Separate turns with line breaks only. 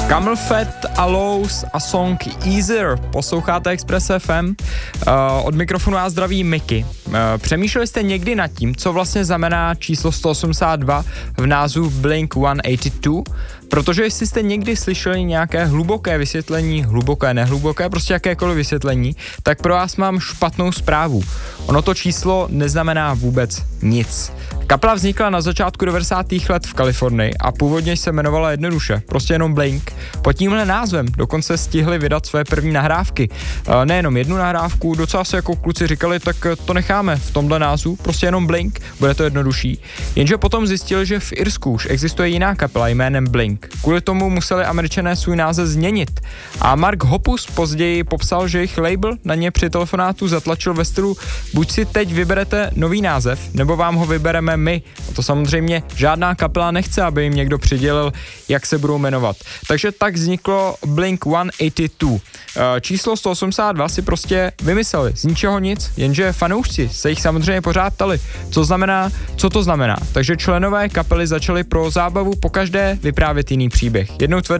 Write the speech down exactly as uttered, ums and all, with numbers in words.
Camel Fat, Aloes a song Easier. Posloucháte Express F M. Uh, od mikrofonu a zdraví Miky. Uh, přemýšleli jste někdy nad tím, co vlastně znamená číslo sto osmdesát dva v názvu Blink sto osmdesát dva? Protože jestli jste někdy slyšeli nějaké hluboké vysvětlení, hluboké, nehluboké, prostě jakékoliv vysvětlení, tak pro vás mám špatnou zprávu. Ono to číslo neznamená vůbec nic. Kapela vznikla na začátku devadesátých let v Kalifornii a původně se jmenovala jednoduše, prostě jenom Blink. Pod tímhle názvem dokonce stihli vydat své první nahrávky. Nejenom jednu nahrávku, docela se jako kluci říkali, tak to necháme v tomhle názvu, prostě jenom Blink, bude to jednodušší. Jenže potom zjistili, že v Irsku už existuje jiná kapela jménem Blink. Kvůli tomu museli Američané svůj název změnit. A Mark Hoppus později popsal, že jejich label na ně při telefonátu zatlačil ve stylu: buď si teď vyberete nový název, nebo vám ho vybereme my. A to samozřejmě žádná kapela nechce, aby jim někdo přidělil, jak se budou jmenovat. Takže tak vzniklo Blink sto osmdesát dva. Číslo sto osmdesát dva si prostě vymysleli z ničeho nic, jenže fanoušci se jich samozřejmě pořád ptali, co znamená, co to znamená. Takže členové kapely začali pro zábavu pokaždé vyprávět jiný příběh. Jednou tvrdili,